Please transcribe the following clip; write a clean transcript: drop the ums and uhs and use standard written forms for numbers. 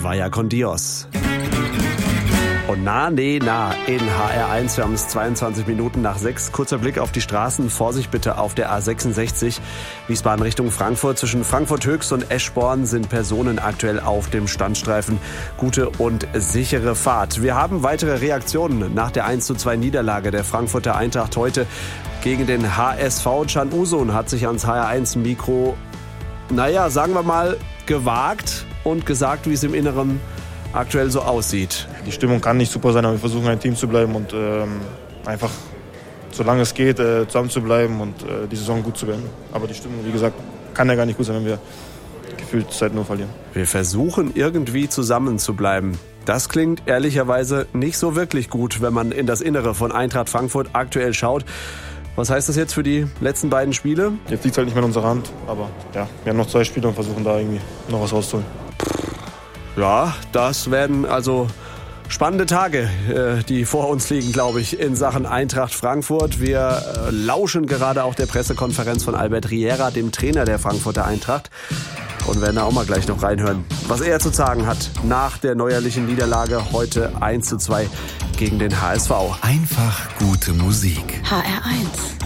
Vaya con Dios. Und na in HR1, wir haben es 22 Minuten nach 6. Kurzer Blick auf die Straßen. Vorsicht bitte auf der A66. Wiesbaden Richtung Frankfurt. Zwischen Frankfurt Höchst und Eschborn sind Personen aktuell auf dem Standstreifen. Gute und sichere Fahrt. Wir haben weitere Reaktionen nach der 1:2 Niederlage der Frankfurter Eintracht heute gegen den HSV. Can Uzun hat sich ans HR1-Mikro, sagen wir mal, gewagt und gesagt, wie es im Inneren aktuell so aussieht. Die Stimmung kann nicht super sein, aber wir versuchen ein Team zu bleiben und einfach, solange es geht, zusammen zu bleiben und die Saison gut zu beenden. Aber die Stimmung, wie gesagt, kann ja gar nicht gut sein, wenn wir gefühlt Zeit nur verlieren. Wir versuchen irgendwie zusammen zu bleiben. Das klingt ehrlicherweise nicht so wirklich gut, wenn man in das Innere von Eintracht Frankfurt aktuell schaut. Was heißt das jetzt für die letzten beiden Spiele? Jetzt liegt es halt nicht mehr in unserer Hand, aber ja, wir haben noch 2 Spiele und versuchen da irgendwie noch was rauszuholen. Ja, das werden also spannende Tage, die vor uns liegen, glaube ich, in Sachen Eintracht Frankfurt. Wir lauschen gerade auch der Pressekonferenz von Albert Riera, dem Trainer der Frankfurter Eintracht. Und werden da auch mal gleich noch reinhören, was er zu sagen hat nach der neuerlichen Niederlage heute 1:2 gegen den HSV. Einfach gute Musik. HR1.